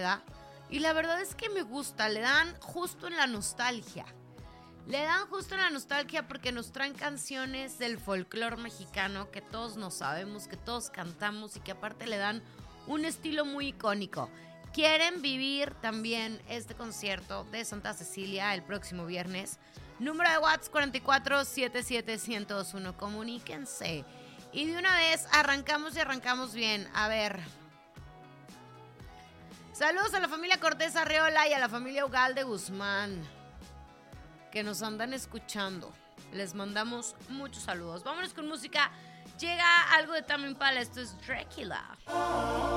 banda. Y la verdad es que me gusta, le dan justo en la nostalgia. Le dan justo en la nostalgia porque nos traen canciones del folclore mexicano que todos nos sabemos, que todos cantamos y que aparte le dan un estilo muy icónico. Quieren vivir también este concierto de Santa Cecilia el próximo viernes. Número de WhatsApp 4477-1021. Comuníquense. Y de una vez arrancamos y arrancamos bien. A ver. Saludos a la familia Cortés Arreola y a la familia Ugalde Guzmán, que nos andan escuchando. Les mandamos muchos saludos. Vámonos con música. Llega algo de Tame Impala. Esto es Dracula.